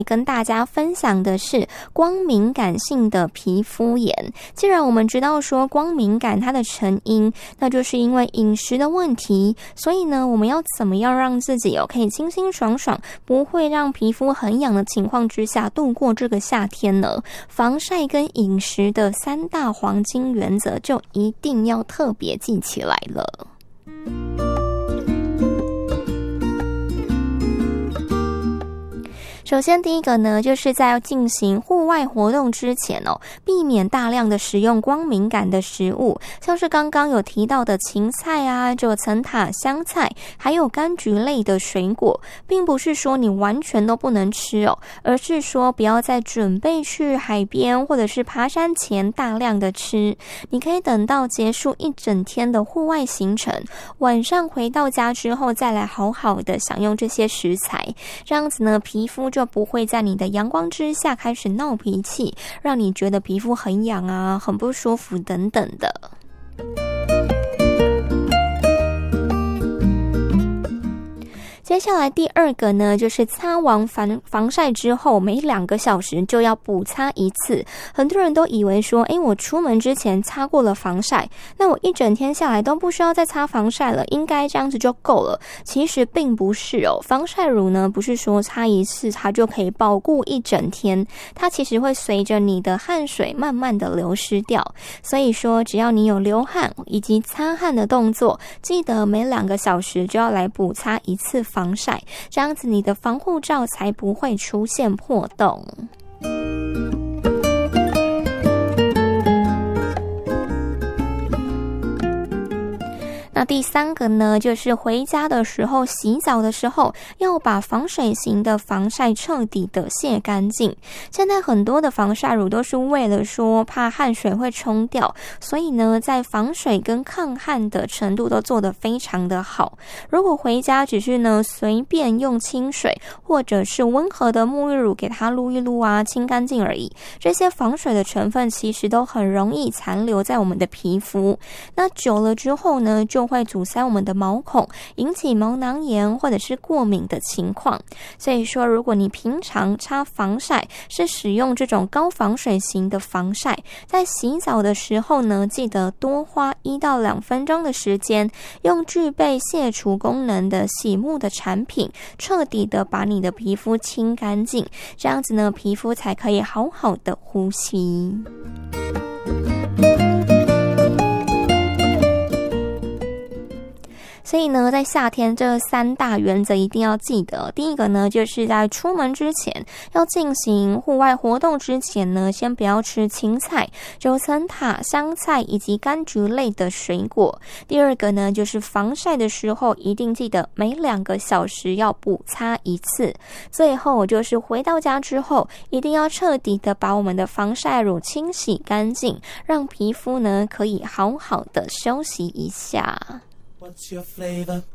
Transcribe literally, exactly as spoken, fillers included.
跟大家分享的是光敏感性的皮肤炎。既然我们知道说光敏感它的成因，那就是因为饮食的问题，所以呢，我们要怎么样让自己有可以清清爽爽，不会让皮肤很痒的情况之下度过这个夏天呢？防晒跟饮食的三大黄金原则就一定要特别记起来了。首先第一个呢，就是在进行户外活动之前哦，避免大量的食用光敏感的食物，像是刚刚有提到的芹菜啊、九层塔、香菜，还有柑橘类的水果，并不是说你完全都不能吃哦，而是说不要在准备去海边或者是爬山前大量的吃，你可以等到结束一整天的户外行程，晚上回到家之后再来好好的享用这些食材，这样子呢，皮肤就就不会在你的阳光之下开始闹脾气，让你觉得皮肤很痒啊、很不舒服等等的。接下来第二个呢，就是擦完防防晒之后，每两个小时就要补擦一次。很多人都以为说，诶，我出门之前擦过了防晒，那我一整天下来都不需要再擦防晒了，应该这样子就够了。其实并不是哦，防晒乳呢，不是说擦一次它就可以保护一整天，它其实会随着你的汗水慢慢的流失掉。所以说，只要你有流汗以及擦汗的动作，记得每两个小时就要来补擦一次防晒。防晒，这样子你的防护罩才不会出现破洞。那第三个呢，就是回家的时候洗澡的时候要把防水型的防晒彻底的卸干净。现在很多的防晒乳都是为了说怕汗水会冲掉，所以呢在防水跟抗汗的程度都做得非常的好。如果回家只是呢随便用清水或者是温和的沐浴乳给它撸一撸啊，清干净而已，这些防水的成分其实都很容易残留在我们的皮肤，那久了之后呢就会阻塞我们的毛孔，引起毛囊炎或者是过敏的情况。所以说，如果你平常擦防晒是使用这种高防水型的防晒，在洗澡的时候呢，记得多花一到两分钟的时间，用具备卸除功能的洗沐的产品，彻底的把你的皮肤清干净，这样子呢，皮肤才可以好好的呼吸。所以呢，在夏天这三大原则一定要记得。第一个呢，就是在出门之前，要进行户外活动之前呢，先不要吃芹菜、九层塔、香菜以及柑橘类的水果。第二个呢，就是防晒的时候一定记得每两个小时要补擦一次。最后就是回到家之后，一定要彻底的把我们的防晒乳清洗干净，让皮肤呢可以好好的休息一下。What's your flavor?